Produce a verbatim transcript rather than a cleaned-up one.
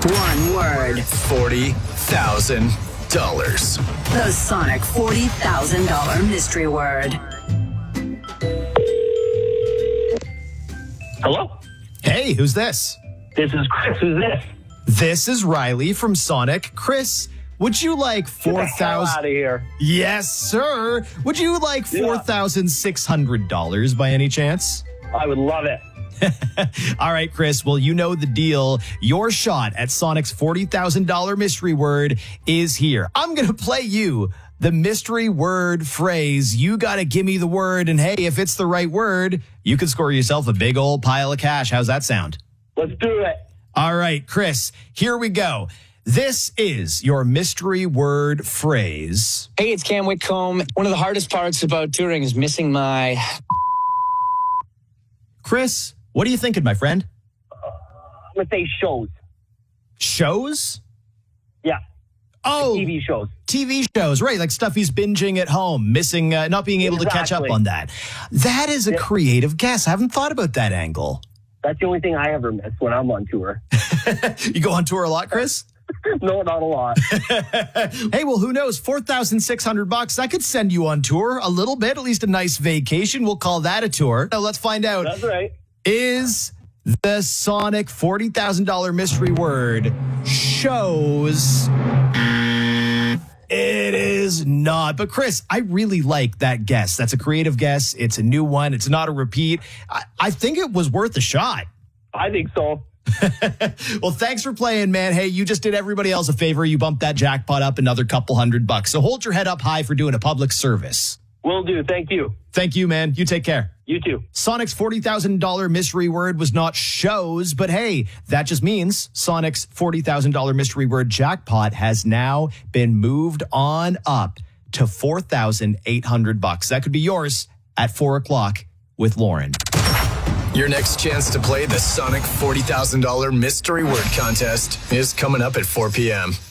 One word. forty thousand dollars. The Sonic forty thousand dollars mystery word. Hello? Hey, who's this? This is Chris. Who's this? This is Riley from Sonic. Chris, would you like four Get the hell thousand? out of here. Yes, sir. Would you like four thousand six hundred dollars by any chance? I would love it. All right, Chris. Well, you know the deal. Your shot at Sonic's forty thousand dollars mystery word is here. I'm going to play you the mystery word phrase. You got to give me the word. And hey, if it's the right word, you can score yourself a big old pile of cash. How's that sound? Let's do it. All right, Chris, here we go. This is your mystery word phrase. Hey, it's Cam Whitcomb. One of the hardest parts about touring is missing my... Chris, what are you thinking, my friend? I'm going to say shows. Shows? Yeah. Oh, T V shows. T V shows, right? Like stuff he's binging at home, missing, uh, not being able to catch up Exactly. on that. That is a Yeah. creative guess. I haven't thought about that angle. That's the only thing I ever miss when I'm on tour. You go on tour a lot, Chris? No, not a lot. Hey, well, who knows? four thousand six hundred bucks. That could send you on tour a little bit, at least a nice vacation. We'll call that a tour. Now, let's find out. That's right. Is the Sonic forty thousand dollars mystery word shows? It is not. But Chris, I really like that guess. That's a creative guess. It's a new one. It's not a repeat. I, I think it was worth a shot. I think so. Well, thanks for playing, man. Hey, you just did everybody else a favor. You bumped that jackpot up another couple hundred bucks. So hold your head up high for doing a public service. Will do. Thank you. Thank you, man. You take care. You too. Sonic's forty thousand dollars mystery word was not shows, but hey, that just means Sonic's forty thousand dollars mystery word jackpot has now been moved on up to four thousand eight hundred bucks. That could be yours at four o'clock with Lauren. Your next chance to play the Sonic forty thousand dollars mystery word contest is coming up at four p.m.